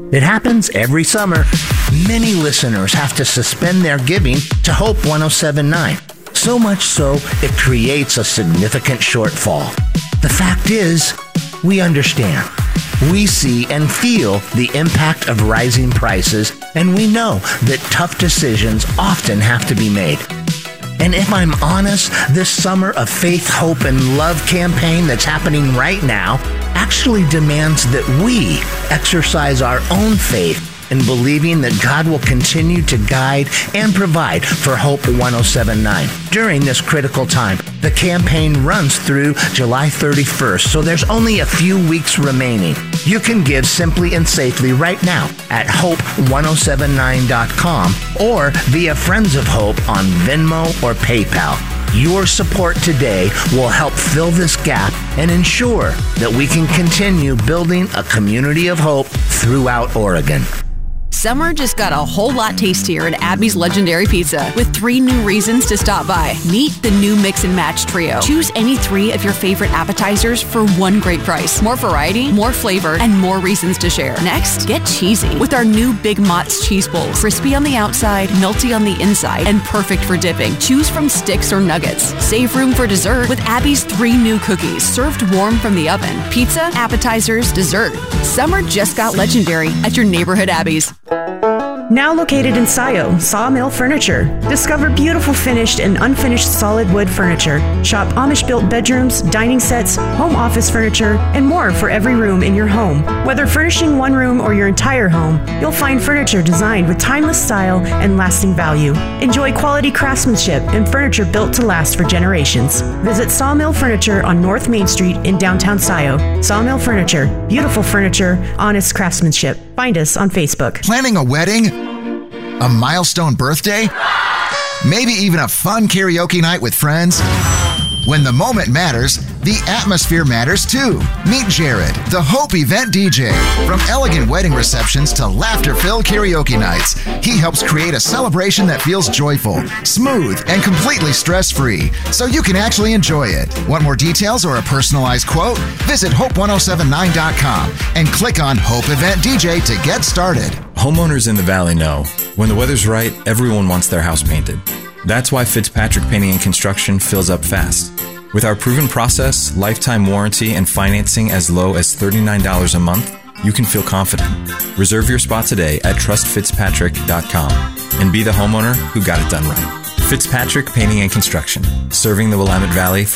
It happens every summer. Many listeners have to suspend their giving to Hope 1079. So much so, it creates a significant shortfall. The fact is, we understand. We see and feel the impact of rising prices, and we know that tough decisions often have to be made. And if I'm honest, this summer of faith, hope, and love campaign that's happening right now actually demands that we exercise our own faith in believing that God will continue to guide and provide for Hope 1079 during this critical time. The campaign runs through July 31st, so there's only a few weeks remaining. You can give simply and safely right now at hope1079.com or via Friends of Hope on Venmo or PayPal. Your support today will help fill this gap and ensure that we can continue building a community of hope throughout Oregon. Summer just got a whole lot tastier at Abby's Legendary Pizza with 3 new reasons to stop by. Meet the new Mix and Match Trio. Choose any 3 of your favorite appetizers for one great price. More variety, more flavor, and more reasons to share. Next, get cheesy with our new Big Mott's Cheese Bowls. Crispy on the outside, melty on the inside, and perfect for dipping. Choose from sticks or nuggets. Save room for dessert with Abby's 3 new cookies served warm from the oven. Pizza, appetizers, dessert. Summer just got legendary at your neighborhood Abby's. Now located in Scio, Sawmill Furniture. Discover beautiful finished and unfinished solid wood furniture. Shop Amish-built bedrooms, dining sets, home office furniture, and more for every room in your home. Whether furnishing one room or your entire home, you'll find furniture designed with timeless style and lasting value. Enjoy quality craftsmanship and furniture built to last for generations. Visit Sawmill Furniture on North Main Street in downtown Scio. Sawmill Furniture. Beautiful furniture, honest craftsmanship. Find us on Facebook. Planning a wedding? A milestone birthday? Maybe even a fun karaoke night with friends? When the moment matters, the atmosphere matters too. Meet Jared, the Hope Event DJ. From elegant wedding receptions to laughter-filled karaoke nights, he helps create a celebration that feels joyful, smooth, and completely stress-free, so you can actually enjoy it. Want more details or a personalized quote? Visit hope1079.com and click on Hope Event DJ to get started. Homeowners in the Valley know, when the weather's right, everyone wants their house painted. That's why Fitzpatrick Painting and Construction fills up fast. With our proven process, lifetime warranty, and financing as low as $39 a month, you can feel confident. Reserve your spot today at trustfitzpatrick.com and be the homeowner who got it done right. Fitzpatrick Painting and Construction, serving the Willamette Valley for